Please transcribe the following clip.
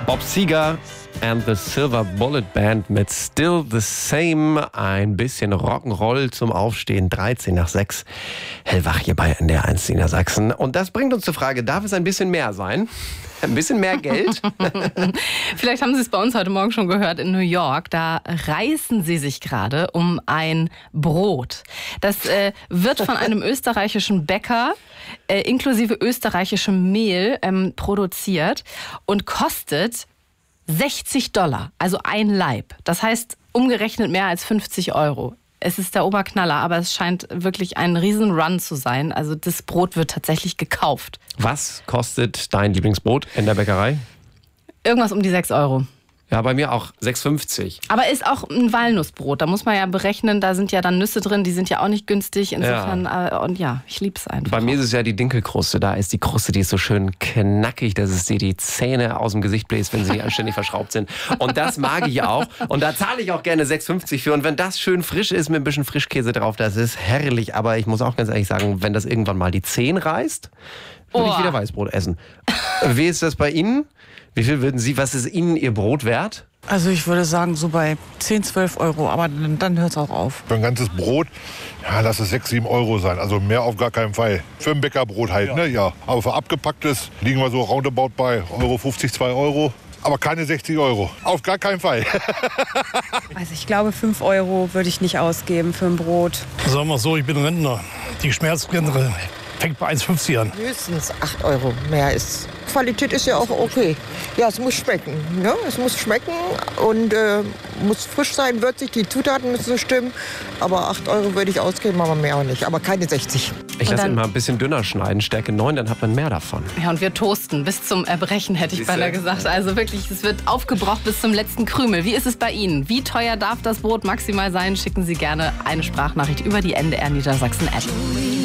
Bob Seger and the Silver Bullet Band mit Still the Same. Ein bisschen Rock'n'Roll zum Aufstehen. 13:06. Hellwach hier bei NDR 1 Niedersachsen. Und das bringt uns zur Frage, darf es ein bisschen mehr sein? Ein bisschen mehr Geld? Vielleicht haben Sie es bei uns heute Morgen schon gehört in New York. Da reißen sie sich gerade um ein Brot. Das wird von einem österreichischen Bäcker inklusive österreichischem Mehl produziert und kostet $60, also ein Laib. Das heißt umgerechnet mehr als 50 €. Es ist der Oberknaller, aber es scheint wirklich ein Riesen-Run zu sein. Also das Brot wird tatsächlich gekauft. Was kostet dein Lieblingsbrot in der Bäckerei? Irgendwas um die 6 €. Ja, bei mir auch 6,50. Aber ist auch ein Walnussbrot. Da muss man ja berechnen, da sind ja dann Nüsse drin, die sind ja auch nicht günstig. Insofern, und ja, ich lieb's einfach. Bei mir ist es ja die Dinkelkruste. Da ist die Kruste, die ist so schön knackig, dass es dir die Zähne aus dem Gesicht bläst, wenn sie nicht anständig verschraubt sind. Und das mag ich auch. Und da zahle ich auch gerne 6,50 für. Und wenn das schön frisch ist, mit ein bisschen Frischkäse drauf, das ist herrlich. Aber ich muss auch ganz ehrlich sagen, wenn das irgendwann mal die Zehen reißt, würde ich wieder Weißbrot essen. Wie ist das bei Ihnen? Wie viel würden Sie, was ist Ihnen Ihr Brot wert? Also ich würde sagen so bei 10, 12 €, aber dann hört es auch auf. Für ein ganzes Brot, ja, lass es 6, 7 € sein. Also mehr auf gar keinen Fall. Für ein Bäckerbrot halt, ne? Ja. Aber für abgepacktes liegen wir so roundabout bei 1,50 €, 2 €. Aber keine 60 €. Auf gar keinen Fall. Also ich glaube, 5 € würde ich nicht ausgeben für ein Brot. Sagen wir so, ich bin Rentner. Die Schmerzgrenze fängt bei 1,50 an. Höchstens 8 €. Mehr ist. Qualität ist ja auch okay. Ja, es muss schmecken. Ne? Es muss schmecken und muss frisch sein, würzig, die Zutaten müssen stimmen. Aber 8 € würde ich ausgeben, aber mehr auch nicht. Aber keine 60. Ich lasse immer ein bisschen dünner schneiden, Stärke 9, dann hat man mehr davon. Ja, und wir toasten bis zum Erbrechen, hätte ich beinahe gesagt. Also wirklich, es wird aufgebraucht bis zum letzten Krümel. Wie ist es bei Ihnen? Wie teuer darf das Brot maximal sein? Schicken Sie gerne eine Sprachnachricht über die NDR Niedersachsen App.